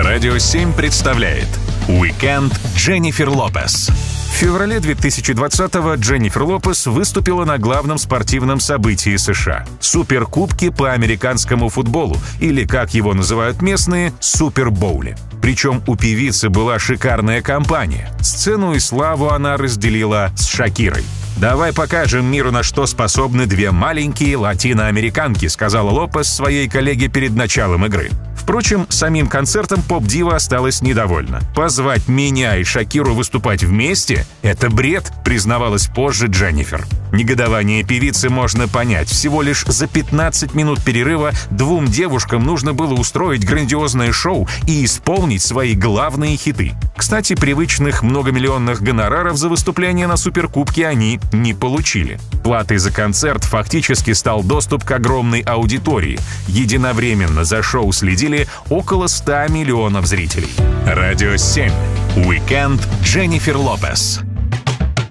Радио 7 представляет «Уикенд Дженнифер Лопес». В феврале 2020-го Дженнифер Лопес выступила на главном спортивном событии США – Суперкубке по американскому футболу, или, как его называют местные, Супербоуле. Причем у певицы была шикарная компания. Сцену и славу она разделила с Шакирой. «Давай покажем миру, на что способны две маленькие латиноамериканки», сказала Лопес своей коллеге перед началом игры. Впрочем, самим концертом поп-дива осталась недовольна. «Позвать меня и Шакиру выступать вместе — это бред», признавалась позже Дженнифер. Негодование певицы можно понять. Всего лишь за 15 минут перерыва двум девушкам нужно было устроить грандиозное шоу и исполнить свои главные хиты. Кстати, привычных многомиллионных гонораров за выступление на Суперкубке они не получили. Платой за концерт фактически стал доступ к огромной аудитории. Единовременно за шоу следили около 100 миллионов зрителей. Радио 7. Уикенд Дженнифер Лопес.